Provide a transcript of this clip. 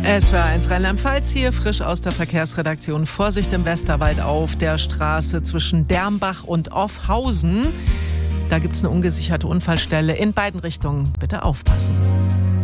SWR1 Rheinland-Pfalz hier, frisch aus der Verkehrsredaktion. Vorsicht im Westerwald auf der Straße zwischen Dermbach und Offhausen. Da gibt es eine ungesicherte Unfallstelle in beiden Richtungen. Bitte aufpassen.